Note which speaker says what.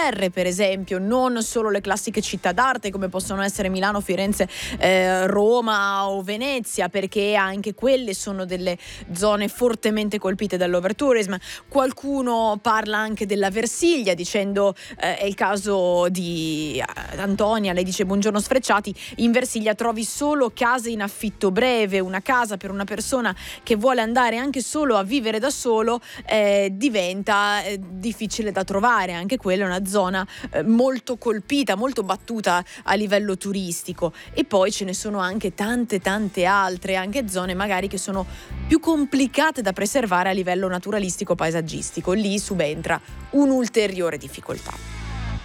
Speaker 1: GR, per esempio, non solo le classiche città d'arte come possono essere Milano, Firenze, Roma o Venezia, perché anche quelle sono delle zone fortemente colpite dall'overtourism. Qualcuno parla anche della Versiglia dicendo è il caso di Antonia, lei dice: buongiorno Sfrecciati, in Versiglia trovi solo case in affitto breve, una casa per una persona che vuole andare anche solo a vivere da solo diventa difficile da trovare. Anche quella è una zona molto colpita, molto battuta a livello turistico. E poi ce ne sono anche tante altre, anche zone magari che sono più complicate da preservare a livello naturalistico paesaggistico. Lì subentra un'ulteriore difficoltà.